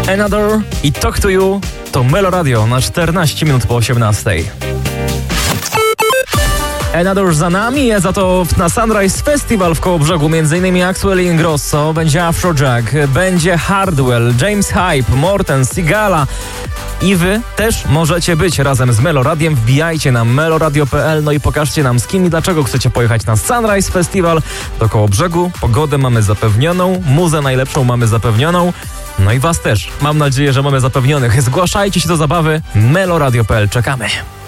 Another i Talk to You to Melo Radio na 14 minut po 18. Another za nami, za to na Sunrise Festival w Kołobrzegu m.in. Axwell Ingrosso, będzie Afrojack, będzie Hardwell, James Hype, Morten, Sigala. I wy też możecie być razem z Melo Radiem. Wbijajcie na meloradio.pl, no i pokażcie nam, z kim i dlaczego chcecie pojechać na Sunrise Festival do Kołobrzegu. Pogodę mamy zapewnioną, muzę najlepszą mamy zapewnioną. No i was też. Mam nadzieję, że mamy zapewnionych. Zgłaszajcie się do zabawy. meloradio.pl. Czekamy.